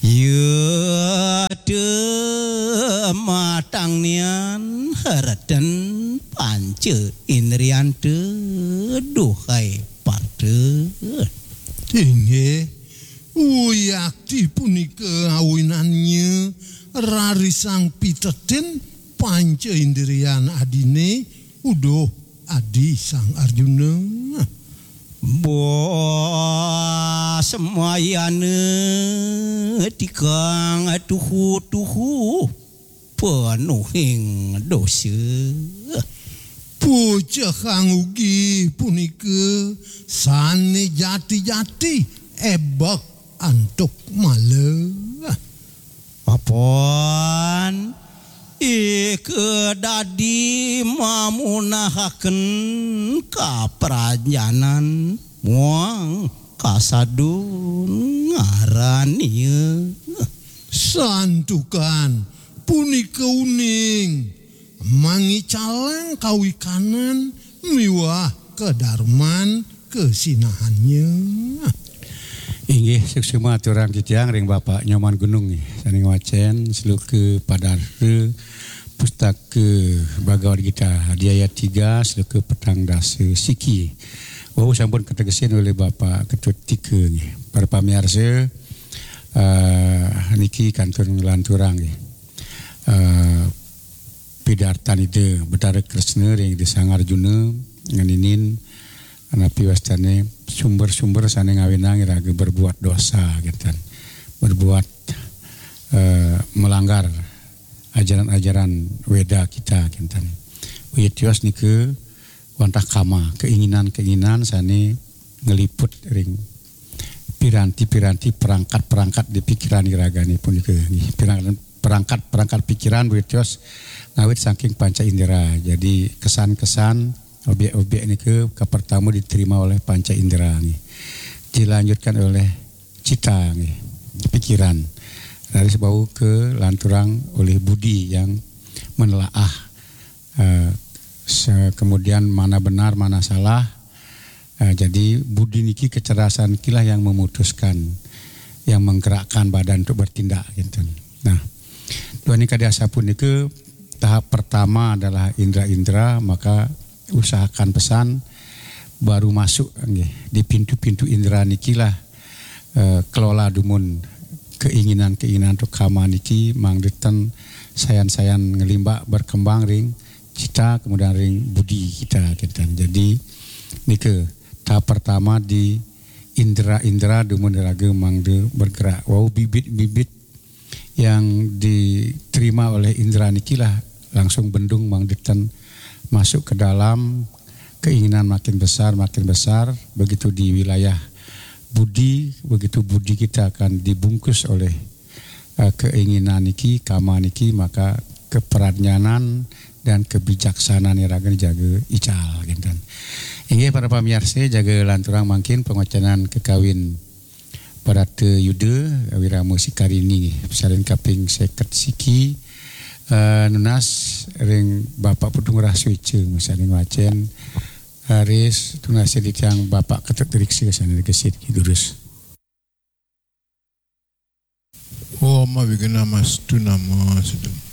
Ye de matang nian haradan panca indrian de duhai parte. Tingge uyakti punika awinannya rarisang pitetin panca indrian adine udo adi sang Arjuna. Semayane tikang tuhu penuhing dosa. Puja kang ugi punika sane jati-jati ebak antuk male. Apaan ike dadi mamunahaken kaprajanan muang kasadun ngaranieu. Santukan punika uning mangi caleng kawikanan miwah kedarman kesinahannya. Inggih suksema aturang titiang ring Bapak Nyoman Gunung saning wacen seluke padareu pustaka Bhagavad Gita hadiah 3 seluke petang dasa siki. Wau sampun kategesin oleh Bapak Ketut Tika nggih. Para pamirsa niki kantun lanturang nggih. Pidartan ide Betara Kresna ring Desang Arjuna nganinin anapi wastane sumber-sumber sane ngawinang iraga berbuat dosa gitu. Berbuat melanggar ajaran-ajaran Weda kita gitu. Uyetios nike wantah kama keinginan-keinginan sane ngeliput ring piranti-piranti perangkat-perangkat di pikiran iragani pun nike perangkat-perangkat pikiran uyetios ngawit saking panca indera. Jadi kesan-kesan objek-objek ini ke pertama diterima oleh panca indera nih, dilanjutkan oleh cita nih, pikiran, dari sebau ke lanturang oleh budi yang menelaah, kemudian mana benar mana salah, jadi budi niki kecerdasan kilah yang memutuskan, yang menggerakkan badan untuk bertindak gitu. Nah, dua nikah diasa pun niki tahap pertama adalah indera-indera, maka usahakan pesan baru masuk di pintu-pintu indera nikilah kelola dumun keinginan-keinginan untuk kama niki mangdetan sayan-sayan ngelimbak berkembang ring cita kemudian ring budi kita. Jadi nike tahap pertama di indera-indera dumun raga mangde bergerak. Wow bibit-bibit yang diterima oleh indera nikilah langsung bendung mangdetan masuk ke dalam keinginan makin besar, begitu di wilayah budi, begitu budi kita akan dibungkus oleh keinginan niki, kama niki, maka keperadnyanan dan kebijaksanaan iragan jaga ical gitu. Inggih para pamirsa jaga lanturang mangkin pengocanan kekawin pada te yuda wiramu sikarini pesalin kaping seket siki nunas ring Bapak Putung Raswice misalnya ngacen Haris tunas yang Bapak Ketut Riksi sana dikesit kidurus. Oh ma bigana mas tu nama sedem.